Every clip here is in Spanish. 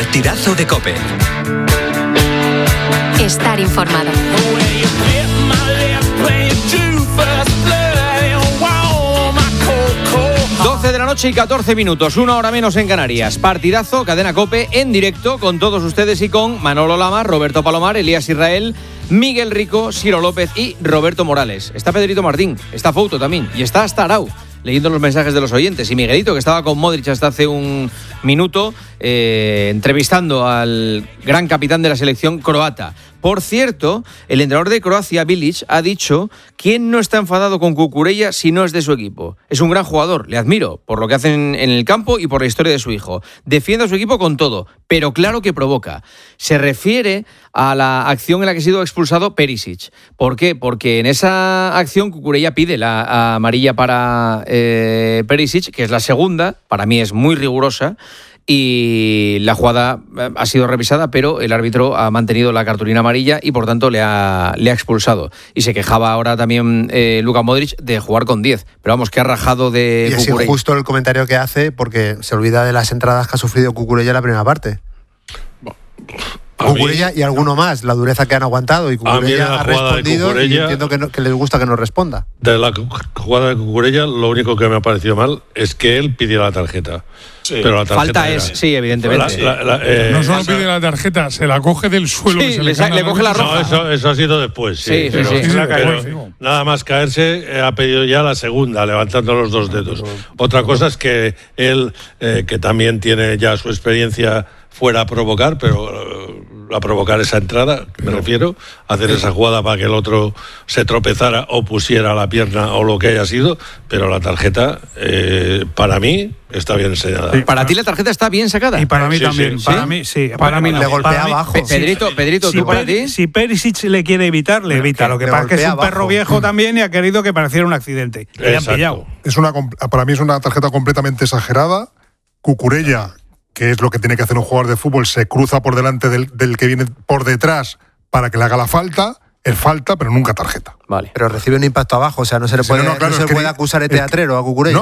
Partidazo de COPE. Estar informado. 12 de la noche y 14 minutos, 1 hora menos en Canarias. Partidazo, Cadena COPE, en directo con todos ustedes y con Manolo Lama, Roberto Palomar, Elías Israel, Miguel Rico, Ciro López y Roberto Morales. Está Pedrito Martín, está Fouto también y está hasta Arau, leyendo los mensajes de los oyentes. Y Miguelito, que estaba con Modric hasta hace un minuto, entrevistando al gran capitán de la selección croata. Por cierto, el entrenador de Croacia, Bilic, ha dicho: ¿quién no está enfadado con Cucurella si no es de su equipo? Es un gran jugador, le admiro por lo que hacen en el campo y por la historia de su hijo. Defiende a su equipo con todo, pero claro que provoca. Se refiere a la acción en la que ha sido expulsado Perisic. ¿Por qué? Porque en esa acción Cucurella pide la amarilla para Perisic, que es la segunda, para mí es muy rigurosa, y la jugada ha sido revisada, pero el árbitro ha mantenido la cartulina amarilla y por tanto le ha expulsado. Y se quejaba ahora también Luka Modric de jugar con 10, pero vamos, que ha rajado de y Cucurella. Es injusto el comentario que hace, porque se olvida de las entradas que ha sufrido Cucurella en la primera parte. Cucurella y alguno más, la dureza que han aguantado, y Cucurella ha respondido, y entiendo que les gusta que no responda. De la jugada de Cucurella, lo único que me ha parecido mal es que él pidió la tarjeta. Sí. Pero la tarjeta falta es, sí, evidentemente. No solo pide la tarjeta, se la coge del suelo. Sí, que le coge la roja. No, eso ha sido después. Sí, pero nada más caerse, ha pedido ya la segunda, levantando los dos dedos. Otra cosa es que él, que también tiene ya su experiencia, fuera a provocar, pero a provocar esa entrada, me refiero, hacer esa jugada para que el otro se tropezara o pusiera la pierna o lo que haya sido, pero la tarjeta, para mí, está bien enseñada. Sí, ¿para ti la tarjeta está bien sacada? Y para mí también. ¿Sí? Para mí, sí. Para mí no. Le golpea abajo. Pedrito, Si ¿tú para ti? Si Perisic le quiere evitar, le evita. Lo que pasa es que es un perro viejo también y ha querido que pareciera un accidente. Y le han pillado. Para mí es una tarjeta completamente exagerada. Cucurella, que es lo que tiene que hacer un jugador de fútbol, se cruza por delante del que viene por detrás para que le haga la falta. Es falta, pero nunca tarjeta. Vale. Pero recibe un impacto abajo, o sea, no se le puede, puede acusar de teatrero a Cucurella.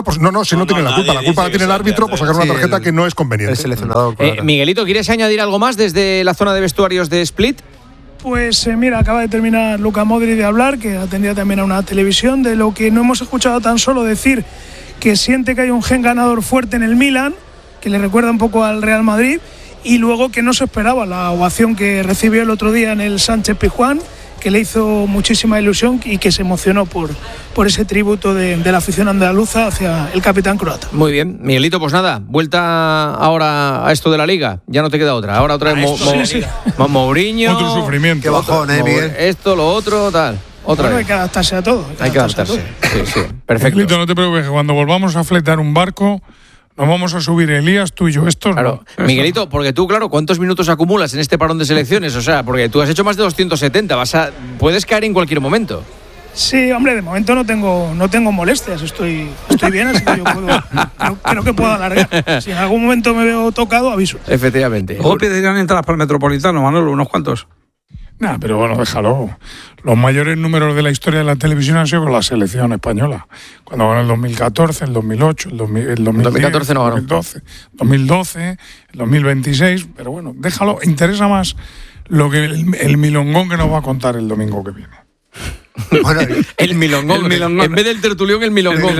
Si no tiene la culpa. La culpa la tiene el árbitro por sacar una tarjeta que no es conveniente. El seleccionador. Miguelito, ¿quieres añadir algo más desde la zona de vestuarios de Split? Pues mira, acaba de terminar Luka Modric de hablar, que atendía también a una televisión, de lo que no hemos escuchado tan solo decir, que siente que hay un gen ganador fuerte en el Milan, que le recuerda un poco al Real Madrid, y luego que no se esperaba la ovación que recibió el otro día en el Sánchez Pizjuán, que le hizo muchísima ilusión y que se emocionó por ese tributo de la afición andaluza hacia el capitán croata. Muy bien, Miguelito, pues nada, vuelta ahora a esto de la Liga, ya no te queda otra, ahora otra vez Mourinho, otro sufrimiento. Qué bajón, Miguel. Esto, lo otro, tal. Otra vez. Hay que adaptarse a todo. Hay que adaptarse. Sí, perfecto. Miguelito, no te preocupes, que cuando volvamos a fletar un barco, nos vamos a subir Elías, tú y yo, estos. Claro, no. Miguelito, porque tú, claro, ¿cuántos minutos acumulas en este parón de selecciones? O sea, porque tú has hecho más de 270, puedes caer en cualquier momento. Sí, hombre, de momento no tengo molestias, estoy bien, así que yo creo que puedo alargar. Si en algún momento me veo tocado, aviso. Efectivamente. ¿Cómo pedirán entradas para el Metropolitano, Manolo? ¿Unos cuantos? Nah, pero bueno, déjalo. Los mayores números de la historia de la televisión han sido con la selección española. Cuando ganó el 2014, el 2008, el 2010, 2014 no ganó. 2012, el 2026. Pero bueno, déjalo. Interesa más lo que el milongón que nos va a contar el domingo que viene. Bueno, el milongón. En vez del tertulión, el milongón.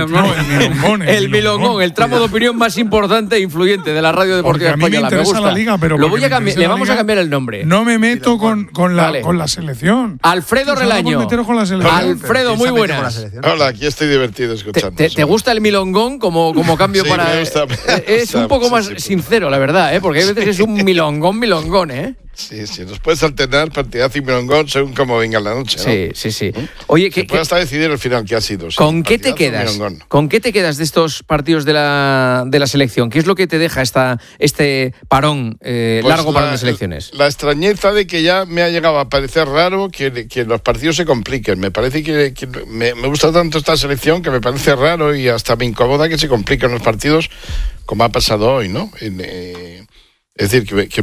El milongón, el tramo de opinión más importante e influyente de la radio deportiva española. Me gusta. La Liga, pero lo voy a cambiar, le vamos a cambiar el nombre. No me meto con la selección. Alfredo Relaño. Alfredo, muy buenas. Hola, aquí estoy divertido escuchando. ¿Te gusta el milongón como cambio sí, para...? Me gusta, es un poco más sincero, la verdad, porque hay veces que es un milongón, ¿eh? Sí, nos puedes alternar partidazo y milongón según cómo venga la noche, ¿no? Sí. Oye, que puede hasta decidir el final que ha sido. ¿Con qué te quedas? ¿Con qué te quedas de estos partidos de la selección? ¿Qué es lo que te deja este parón, largo parón de selecciones? La extrañeza de que ya me ha llegado a parecer raro que los partidos se compliquen. Me parece que me gusta tanto esta selección que me parece raro y hasta me incomoda que se compliquen los partidos como ha pasado hoy, ¿no? Es decir, que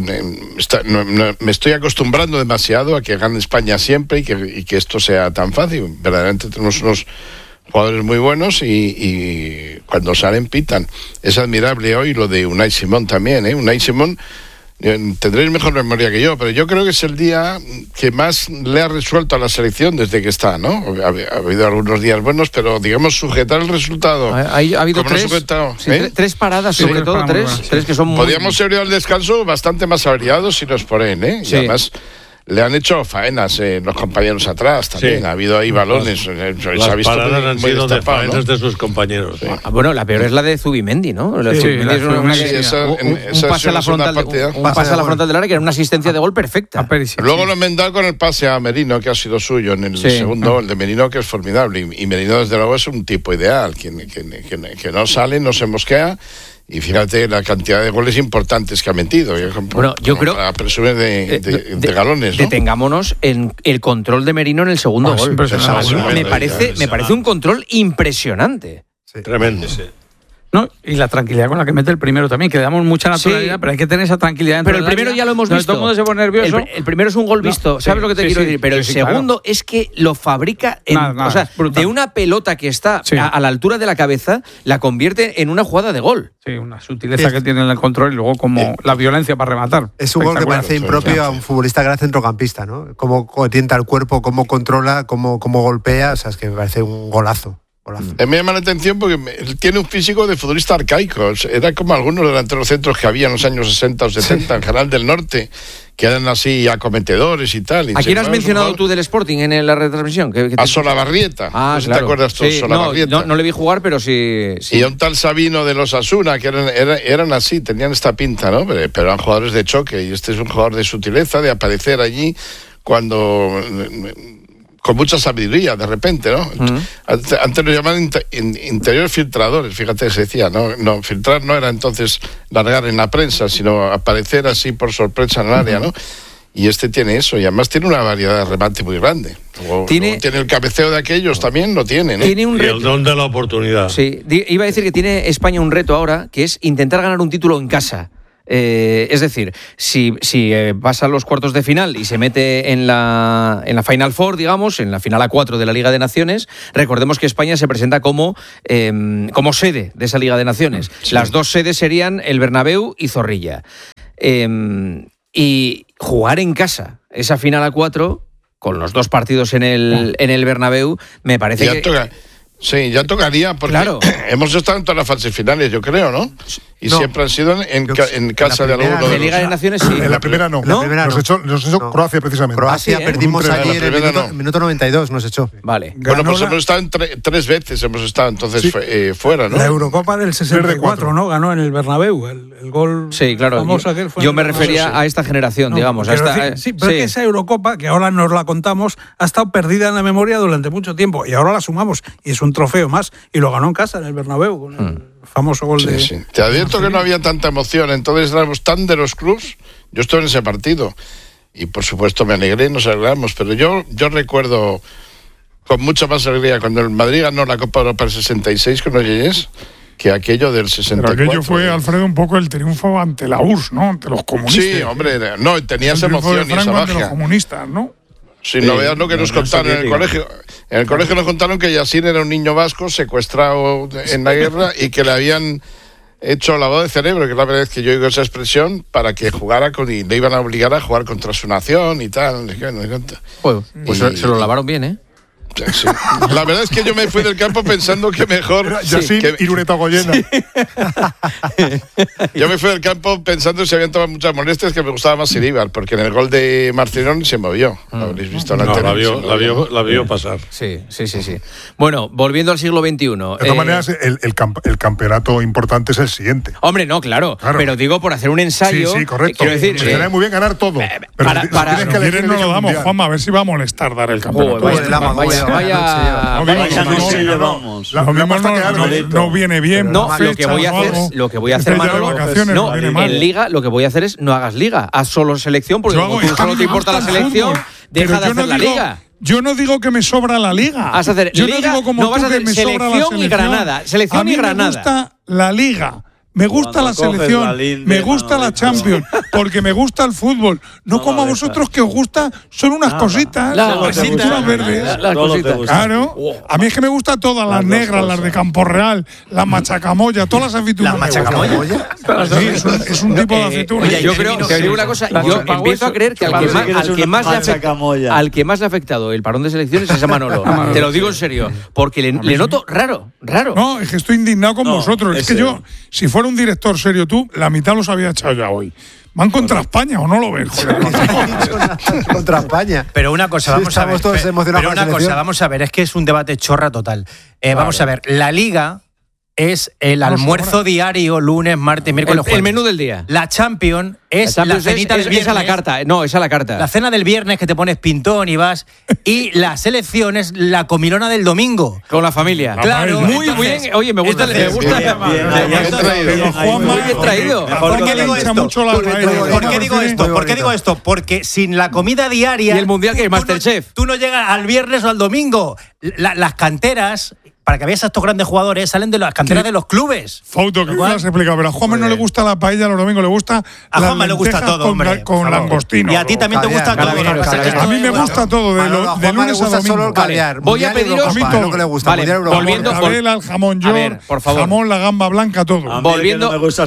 me estoy acostumbrando demasiado a que gane España siempre y que esto sea tan fácil. Verdaderamente tenemos unos jugadores muy buenos y cuando salen pitan. Es admirable hoy lo de Unai Simón también, ¿eh? Unai Simón tendréis mejor memoria que yo, pero yo creo que es el día que más le ha resuelto a la selección desde que está, ¿no? Ha habido algunos días buenos, pero digamos sujetar el resultado. Ha habido tres paradas, sobre todo tres que son muy... Podríamos haber ido al descanso bastante más averiados si nos ponen, ¿eh? Sí. Y además le han hecho faenas los compañeros atrás también. Sí. Ha habido ahí balones. Las paradas han sido de faenas, ¿no?, de sus compañeros. Sí. Bueno, la peor es la de Zubimendi, ¿no? Un pase a la frontal del área, que era una asistencia de gol perfecta. Luego lo han dado con el pase a Merino, que ha sido suyo en el segundo, el de Merino, que es formidable. Y Merino, desde luego, es un tipo ideal, que no sale, no se mosquea. Y fíjate la cantidad de goles importantes que ha metido. Bueno, yo creo... Para presumir de galones, ¿no? Detengámonos en el control de Merino en el segundo gol. Me parece un control impresionante. Sí. Tremendo. Sí. No, y la tranquilidad con la que mete el primero también, que le damos mucha naturalidad, pero hay que tener esa tranquilidad. Pero el primero ya lo hemos visto. Todo el mundo se pone nervioso. El primero es un gol visto, ¿sabes lo que te quiero decir? Pero el segundo es que lo fabrica de una pelota que está a la altura de la cabeza, la convierte en una jugada de gol. Sí, una sutileza que tiene en el control y luego como la violencia para rematar. Es un gol que parece impropio a un futbolista que era centrocampista, ¿no? Cómo tienta el cuerpo, cómo controla, cómo golpea, o sea, es que me parece un golazo. Me llama la atención porque tiene un físico de futbolista arcaico. Era como algunos delanteros centros que había en los años 60 o 70 en Canal del Norte, que eran así acometedores y tal. ¿A quién has mencionado tú del Sporting en la retransmisión? A Solabarrieta. Ah, claro. ¿Te acuerdas tú? Solabarrieta. No le vi jugar, pero sí. Y a un tal Sabino de los Asuna, que eran así, tenían esta pinta, ¿no? Pero eran jugadores de choque, y este es un jugador de sutileza, de aparecer allí cuando... con mucha sabiduría, de repente, ¿no? Antes lo llamaban interiores filtradores, fíjate, se decía, ¿no? Filtrar no era entonces largar en la prensa, sino aparecer así por sorpresa en el área, ¿no? Y este tiene eso, y además tiene una variedad de remate muy grande. Tiene el cabeceo de aquellos, también lo tiene, ¿no? Tiene un reto. Y el don de la oportunidad. Sí, iba a decir que tiene España un reto ahora, que es intentar ganar un título en casa. Es decir, si pasa a los cuartos de final y se mete en la Final Four, digamos, en la final A4 de la Liga de Naciones, recordemos que España se presenta como sede de esa Liga de Naciones. Sí. Las dos sedes serían el Bernabéu y Zorrilla. Y jugar en casa esa final A4 con los dos partidos en el Bernabéu, me parece Sí, ya tocaría, porque hemos estado en todas las fases finales, yo creo, ¿no? Y siempre han sido en casa de alguno de la Liga de Naciones, sí. En la primera no. Nos echó Croacia, precisamente. Croacia perdimos ayer en el minuto 92, nos echó. Vale. Bueno, pues hemos estado tres veces, entonces fuera, ¿no? La Eurocopa del 64, ¿no? Ganó en el Bernabéu, el gol. Sí, claro. Yo me refería a esta generación, digamos. Pero es que esa Eurocopa, que ahora nos la contamos, ha estado perdida en la memoria durante mucho tiempo, y ahora la sumamos, y es un trofeo más, y lo ganó en casa, en el Bernabéu, con el famoso gol de... Sí. Te advierto que no había tanta emoción, entonces éramos tan de los clubs. Yo estuve en ese partido y por supuesto me alegré, nos alegramos, pero yo recuerdo con mucha más alegría cuando el Madrid ganó la Copa Europa del 66 con Ollés, que aquello del 64. Pero aquello fue, Alfredo, un poco el triunfo ante la URSS, ¿no? Ante los comunistas. Sí, hombre, tenía esa emoción y esa magia. Ante los comunistas, ¿no? Sí, no veas lo que nos contaron en el colegio. En el colegio nos contaron que Yassine era un niño vasco secuestrado en la guerra y que le habían hecho lavado de cerebro, que es la primera vez que yo oigo esa expresión, para que jugara y le iban a obligar a jugar contra su nación y tal. Pues se lo lavaron bien, ¿eh? Sí. La verdad es que yo me fui del campo pensando que mejor Iruneta Goyena. Yo me fui del campo pensando que se habían tomado muchas molestias, que me gustaba más Iríbar, porque en el gol de Marcinón se movió. Lo habréis visto en la televisión. La vio pasar. Sí. Bueno, volviendo al siglo XXI. De todas maneras, el campeonato importante es el siguiente. Hombre, no, claro. Pero digo, por hacer un ensayo. Sí, correcto. Quiero decir, sería muy bien ganar todo. Pero si quieres no lo damos, Juanma, a ver si va a molestar dar el campeonato. No viene bien. No, lo que voy a hacer, Manolo, en Liga, lo que voy a hacer es no hagas Liga, haz solo selección, porque como tú solo te importa la selección, deja de hacer la Liga. Yo no digo que me sobra la Liga. Vas a hacer yo Liga, no digo como vas a hacer me sobra la selección y Granada. Selección y Granada. Me gusta la Liga. Me gusta la selección, me gusta la Champions, porque me gusta el fútbol. No como a vosotros que os gusta, son unas cositas. Las cositas verdes. Las cositas. Claro. A mí es que me gustan todas las negras, las de Campo Real, las machacamoya, todas las aceitunas. ¿Las machacamoya? Sí, es un tipo de aceituna. Yo creo, te digo una cosa, yo empiezo a creer que al que más le ha afectado el parón de selecciones es a Manolo. Te lo digo en serio, porque le noto raro. No, es que estoy indignado con vosotros. Es que yo, si fuera un director serio tú, la mitad los había echado ya hoy. ¿Van contra España o no lo ven? Contra España. Pero una cosa, vamos a ver. Vamos a ver, es que es un debate chorra total. Vamos a ver, la Liga es el almuerzo diario, lunes, martes, miércoles, jueves. El menú del día. La Champions es la cenita del viernes. Es a la carta. No, es a la carta. La cena del viernes que te pones pintón y vas. Y la selección es la comilona del domingo. Con la familia. Claro. Muy bien. Oye, me gusta. Muy bien traído. ¿Por qué digo esto? Porque sin la comida diaria. ¿Y el mundial que es Masterchef? Tú no llegas al viernes o al domingo. Las canteras. Para que veas a estos grandes jugadores, salen de las canteras de los clubes. Fauto, que no lo has explicado, pero a Juanma no le gusta la paella los domingos, le gusta a Juanma le gusta todo, hombre. Con langostino. Y a ti también te gusta todo. A mí me gusta todo, de lunes a domingo. Solo el caviar. Voy a pediros... A mí todo. Lo que le gusta. Vale, volviendo... el jamón york, jamón, la gamba blanca, todo. Volviendo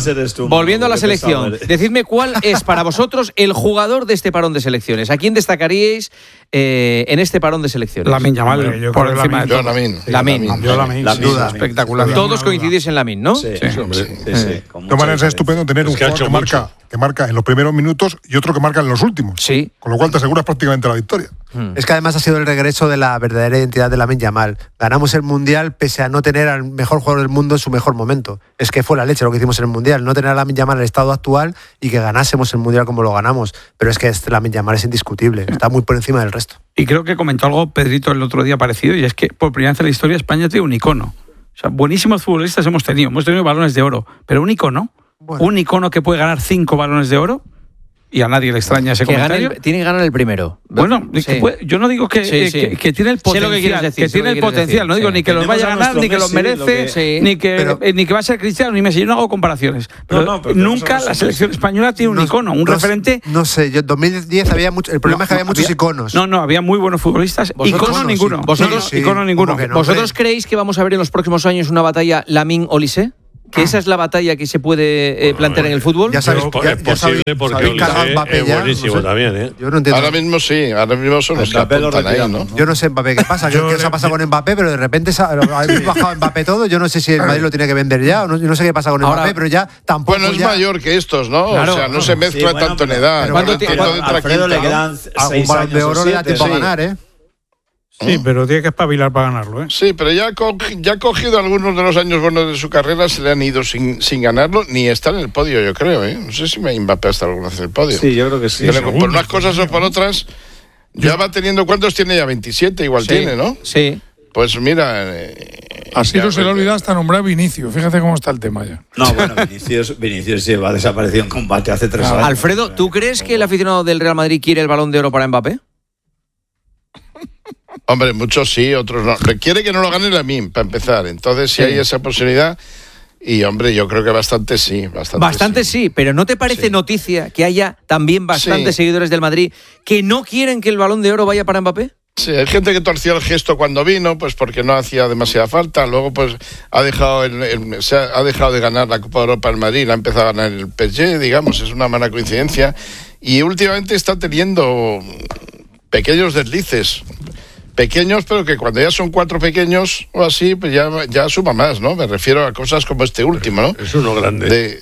a la selección, decidme cuál es para vosotros el jugador de este parón de selecciones. ¿A quién destacaríais en este parón de selecciones? Lamine Yamal, por encima de todo. Lamine. Yo Lamine, sin duda. Espectacular. Todos coincidís en Lamine, ¿no? Sí. De todas maneras es estupendo tener un jugador que marca en los primeros minutos y otro que marca en los últimos. Sí. Con lo cual te aseguras prácticamente la victoria. Es que además ha sido el regreso de la verdadera identidad de Lamine Yamal. Ganamos el Mundial pese a no tener al mejor jugador del mundo en su mejor momento. Es que fue la leche lo que hicimos en el Mundial. No tener a Lamine Yamal en el estado actual y que ganásemos el Mundial como lo ganamos. Pero es que Lamine Yamal es indiscutible. Está muy por encima del resto. Y creo que comentó algo Pedrito el otro día parecido, y es que por primera vez en la historia España tiene un icono. O sea, buenísimos futbolistas hemos tenido balones de oro, pero un icono que puede ganar 5 balones de oro, y a nadie le extraña ese comentario. Tiene que ganar el primero. Bueno, sí. Yo no digo que tiene el potencial, no digo ni que los vaya a ganar, ni que los merece, ni que va a ser Cristiano, ni Messi. Yo no hago comparaciones. Pero nunca la selección española tiene un icono, un referente. No sé, yo en 2010 había el problema es que había muchos iconos. No, había muy buenos futbolistas. Icono ninguno. ¿Vosotros creéis que vamos a ver en los próximos años una batalla Lamine-Olise? ¿Que esa es la batalla que se puede plantear en el fútbol? Ya sabéis, es posible porque Olise es buenísimo también, ¿eh? Yo no entiendo. Ahora mismo son los que apuntan ahí, ¿no? Yo no sé Mbappé qué pasa, qué se ha pasado con Mbappé, pero de repente habéis bajado Mbappé todo. Yo no sé si el Madrid lo tiene que vender ya, o no sé qué pasa con Mbappé, pero ya tampoco. Bueno, es mayor que estos, ¿no? Claro, o sea, no se mezcla tanto en edad. Alfredo le quedan 6 años de oro le da tiempo a ganar, ¿eh? Sí, pero tiene que espabilar para ganarlo, ¿eh? Sí, pero ya ha cogido algunos de los años buenos de su carrera, se le han ido sin ganarlo, ni está en el podio, yo creo, ¿eh? No sé si Mbappé está alguna vez en el podio. Sí, yo creo que sí. Pero por unas cosas o por otras, ya va teniendo, ¿cuántos tiene ya? 27 igual tiene, ¿no? Sí. Pues mira... Así no se le olvida hasta nombrar Vinicius. Fíjate cómo está el tema ya. No, bueno, Vinicius se va desaparecido en combate hace 3 años. Alfredo, ¿tú crees que el aficionado del Real Madrid quiere el Balón de Oro para Mbappé? Hombre, muchos sí, otros no. Quiere que no lo gane Lamine, para empezar. Entonces, si hay esa posibilidad... Y, hombre, yo creo que bastante sí. Bastante sí, pero ¿no te parece noticia que haya también bastantes seguidores del Madrid que no quieren que el Balón de Oro vaya para Mbappé? Sí, hay gente que torció el gesto cuando vino, pues porque no hacía demasiada falta. Luego, pues ha dejado de ganar la Copa de Europa el Madrid, la ha empezado a ganar el PSG, digamos, es una mala coincidencia. Y últimamente está teniendo pequeños deslices. Pequeños, pero que cuando ya son 4 pequeños o así, pues ya suma más, ¿no? Me refiero a cosas como este último, ¿no? Es uno grande.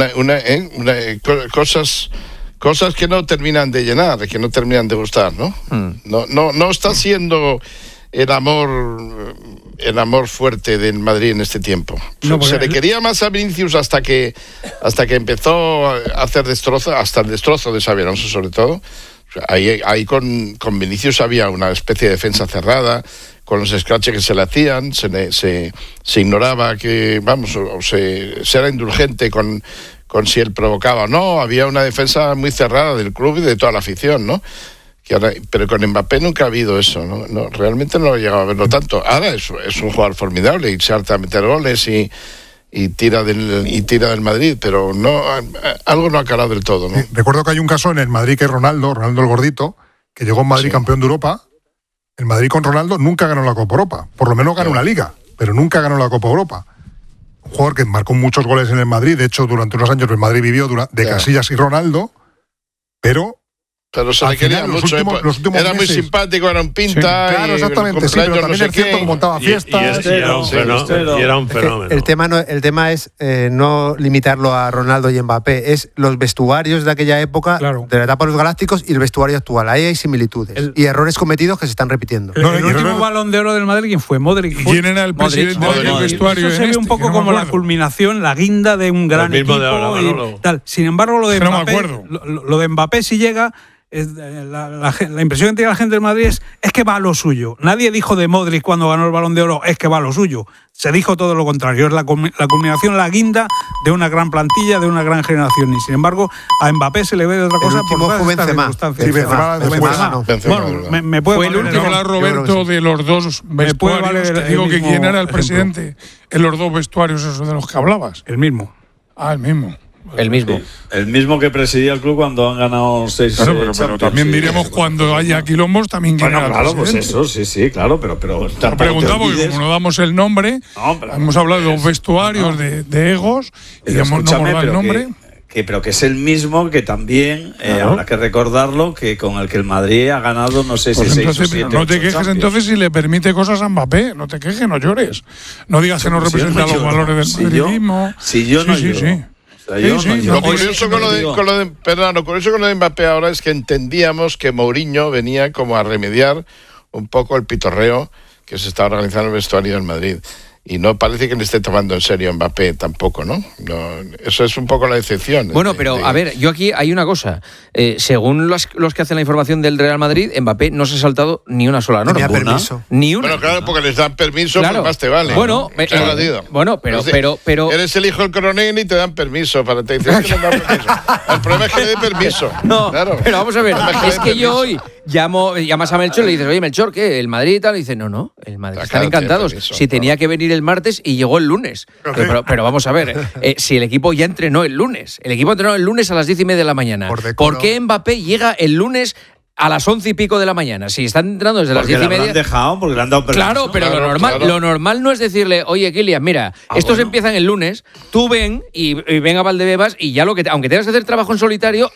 Cosas que no terminan de llenar, que no terminan de gustar, ¿no? No está siendo el amor fuerte del Madrid en este tiempo. Se le quería más a Vinicius hasta que empezó a hacer destrozo, hasta el destrozo de Xabi Alonso sobre todo. Ahí con Vinicius había una especie de defensa cerrada, con los scratches que se le hacían, se ignoraba que, vamos, se era indulgente con si él provocaba o no. Había una defensa muy cerrada del club y de toda la afición, ¿no? Pero con Mbappé nunca ha habido eso, ¿no? Realmente no he llegado a verlo tanto. Ahora es un jugador formidable y se harta a meter goles y y tira del Madrid, pero no, algo no ha calado del todo, ¿no? Recuerdo que hay un caso en el Madrid que es Ronaldo el gordito, que llegó en Madrid campeón de Europa. El Madrid con Ronaldo nunca ganó la Copa Europa, por lo menos ganó una Liga, pero nunca ganó la Copa Europa. Un jugador que marcó muchos goles en el Madrid, de hecho durante unos años el Madrid vivió de Casillas y Ronaldo, pero se le quería mucho. Era muy simpático, era un pinta. Claro, exactamente, sí, pero también es cierto que montaba fiestas. Y era un fenómeno. El tema es no limitarlo a Ronaldo y Mbappé, es los vestuarios de aquella época, de la etapa de los Galácticos y el vestuario actual. Ahí hay similitudes y errores cometidos que se están repitiendo. El último Balón de Oro del Madrid, ¿quién fue? Modric. ¿Quién era el presidente del vestuario? Eso se ve un poco como la culminación, la guinda de un gran equipo y tal. Sin embargo, lo de Mbappé si llega. La impresión que tiene la gente del Madrid es que va a lo suyo. Nadie dijo de Modric cuando ganó el Balón de Oro es que va a lo suyo. Se dijo todo lo contrario. Es la culminación, la guinda de una gran plantilla, de una gran generación. Y sin embargo, a Mbappé se le ve de otra cosa por todas estas circunstancias. Bueno, me puede hablar Roberto de los dos vestuarios. Te digo que quién era el presidente en los dos vestuarios esos de los que hablabas. El mismo. El mismo. El mismo que presidía el club cuando han ganado 6. Claro, pero también diremos cuando haya quilombos también quién era el claro, presidente. Pues eso, sí, claro, pero lo preguntamos porque como no damos el nombre, hemos hablado de dos vestuarios de egos y no hemos dado el nombre. Pero que es el mismo que también, habrá que recordarlo, que con el que el Madrid ha ganado, no sé si 6 o 7. No te quejes entonces si le permite cosas a Mbappé. No te quejes, no llores. No digas que no representa los valores del madridismo. Si yo no lloro. Lo curioso con lo de Mbappé ahora es que entendíamos que Mourinho venía como a remediar un poco el pitorreo que se está organizando en el vestuario del Madrid. Y no parece que le esté tomando en serio Mbappé tampoco, ¿no? Eso es un poco la excepción. Bueno, pero a ver, yo aquí hay una cosa. Según los que hacen la información del Real Madrid, Mbappé no se ha saltado ni una sola norma. Ni una. Bueno, claro, porque les dan permiso, pues más te vale. Bueno, pero eres el hijo del coronel y te dan permiso para te dicen que no dan permiso. El problema es que le dé permiso. No, claro. Pero vamos a ver, es que yo hoy llamas a Melchor y le dices, oye, Melchor, ¿qué? ¿El Madrid y tal? Y dice, no, el Madrid están encantados. Si tenía que venir el martes y llegó el lunes. Pero vamos a ver, si el equipo ya entrenó el lunes. El equipo entrenó el lunes a las 10:30 de la mañana. ¿Por qué Mbappé llega el lunes a las 11 y pico de la mañana? Si están entrando desde las 10:30. Porque le han dejado, porque le han dado permiso. Claro, pero lo normal no es decirle, oye, Kylian, mira, estos empiezan el lunes, tú ven y ven a Valdebebas y ya aunque tengas que hacer trabajo en solitario,